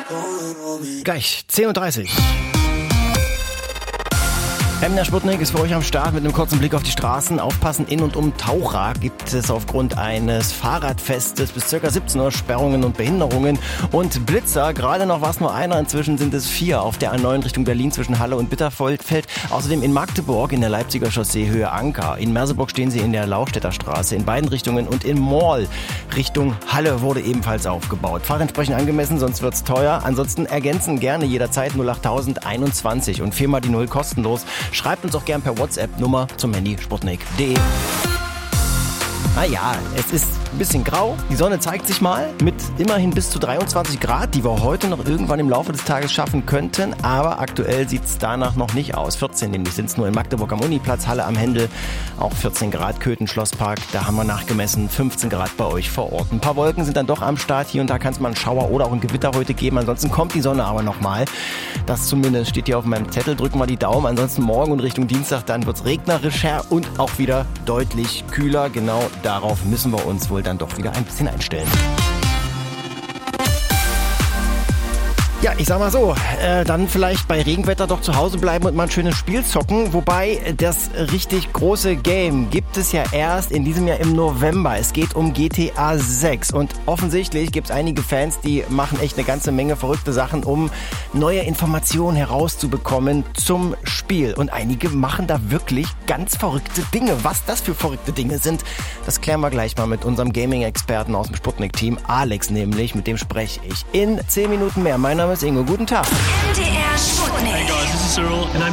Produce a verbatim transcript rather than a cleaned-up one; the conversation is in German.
Gleich zehn Uhr dreißig. Emner Sputnik ist für euch am Start mit einem kurzen Blick auf die Straßen. Aufpassen, in und um Taucha gibt es aufgrund eines Fahrradfestes bis ca. siebzehn Uhr Sperrungen und Behinderungen. Und Blitzer, gerade noch war es nur einer, inzwischen sind es vier auf der A neun Richtung Berlin zwischen Halle und Bitterfeld. Außerdem in Magdeburg in der Leipziger Chaussee Höhe Anker. In Merseburg stehen sie in der Laustädter Straße in beiden Richtungen. Und in Mall Richtung Halle wurde ebenfalls aufgebaut. Fahrt entsprechend angemessen, sonst wird's teuer. Ansonsten ergänzen gerne jederzeit null acht einundzwanzig und viermal die Null kostenlos. Schreibt uns auch gern per WhatsApp-Nummer zum Handy sputnik punkt de. Ah ja, es ist ein bisschen grau. Die Sonne zeigt sich mal mit immerhin bis zu dreiundzwanzig Grad, die wir heute noch irgendwann im Laufe des Tages schaffen könnten. Aber aktuell sieht es danach noch nicht aus. vierzehn nämlich sind es nur in Magdeburg am Uniplatz, Halle am Händel. Auch vierzehn Grad, Köthen, Schlosspark. Da haben wir nachgemessen. fünfzehn Grad bei euch vor Ort. Ein paar Wolken sind dann doch am Start. Hier und da kann es mal einen Schauer oder auch ein Gewitter heute geben. Ansonsten kommt die Sonne aber nochmal. Das zumindest steht hier auf meinem Zettel. Drücken wir die Daumen. Ansonsten morgen und Richtung Dienstag dann wird es regnerischer und auch wieder deutlich kühler. Genau darauf müssen wir uns wohl dann doch wieder ein bisschen einstellen. Ja, ich sag mal so, äh, dann vielleicht bei Regenwetter doch zu Hause bleiben und mal ein schönes Spiel zocken. Wobei, das richtig große Game gibt es ja erst in diesem Jahr im November. Es geht um G T A sechs und offensichtlich gibt es einige Fans, die machen echt eine ganze Menge verrückte Sachen, um neue Informationen herauszubekommen zum Spiel. Und einige machen da wirklich ganz verrückte Dinge. Was das für verrückte Dinge sind, das klären wir gleich mal mit unserem Gaming-Experten aus dem Sputnik-Team, Alex nämlich. Mit dem spreche ich in zehn Minuten mehr. Mein Name ist Ingo. Guten Tag. M D R Sputnik. Hey guys, this is Cyril and I'm